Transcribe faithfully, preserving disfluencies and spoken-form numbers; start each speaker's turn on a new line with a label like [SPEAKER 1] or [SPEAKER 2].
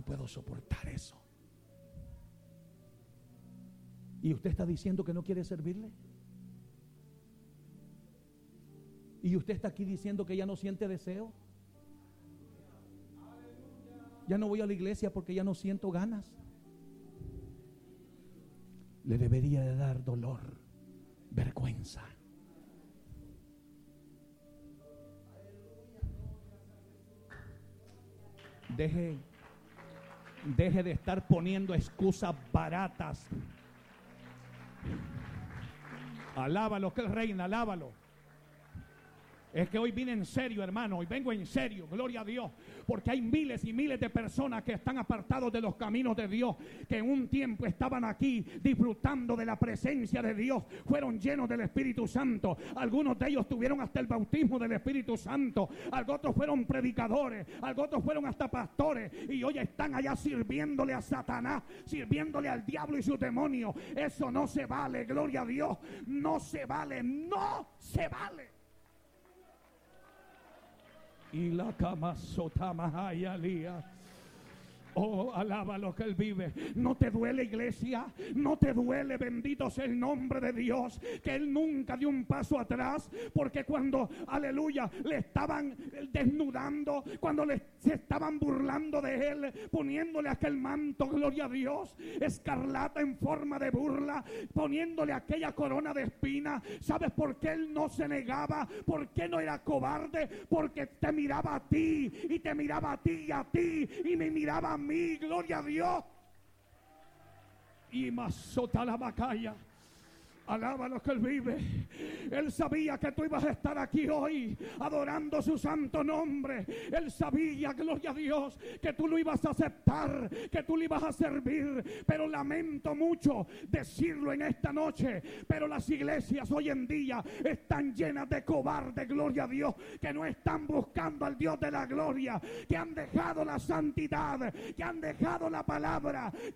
[SPEAKER 1] puedo soportar eso. ¿Y usted está diciendo que no quiere servirle? ¿Y usted está aquí diciendo que ya no siente deseo? Ya no voy a la iglesia porque ya no siento ganas. Le debería de dar dolor, vergüenza. Deje, deje de estar poniendo excusas baratas. Alábalo, que Él reina, alábalo. Es que hoy vine en serio, hermano, hoy vengo en serio, gloria a Dios, porque hay miles y miles de personas que están apartados de los caminos de Dios, que en un tiempo estaban aquí disfrutando de la presencia de Dios, fueron llenos del Espíritu Santo, algunos de ellos tuvieron hasta el bautismo del Espíritu Santo, otros fueron predicadores, otros fueron hasta pastores, y hoy están allá sirviéndole a Satanás, sirviéndole al diablo y sus demonios. Eso no se vale, gloria a Dios, no se vale, no se vale. Y la cama sotama ayalía. Oh, alaba lo que Él vive. ¿No te duele, iglesia? ¿No te duele, bendito sea el nombre de Dios, que Él nunca dio un paso atrás? Porque cuando, aleluya, le estaban desnudando, cuando le, se estaban burlando de Él, poniéndole aquel manto, gloria a Dios, escarlata en forma de burla, poniéndole aquella corona de espina, ¿sabes por qué Él no se negaba? ¿Por qué no era cobarde? Porque te miraba a ti, y te miraba a ti y a ti, y me miraba a mí. Mi gloria a Dios. Y masota la bacalla. Alaba lo que Él vive. Él sabía que tú ibas a estar aquí hoy adorando su santo nombre. Él sabía, gloria a Dios, que tú lo ibas a aceptar, que tú lo ibas a servir. Pero lamento mucho decirlo en esta noche, pero las iglesias hoy en día están llenas de cobardes, gloria a Dios, que no están buscando al Dios de la gloria, que han dejado la santidad, que han dejado la palabra,